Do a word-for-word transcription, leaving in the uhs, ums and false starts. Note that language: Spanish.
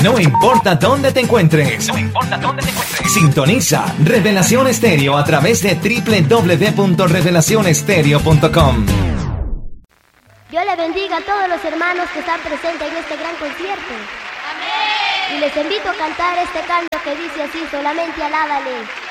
No importa dónde te encuentres. No importa dónde te encuentres. Sintoniza Revelación Estéreo a través de doble u doble u doble u punto revelación estéreo punto com. Dios le bendiga a todos los hermanos que están presentes en este gran concierto. Amén. Y les invito a cantar este canto que dice así: solamente alábale.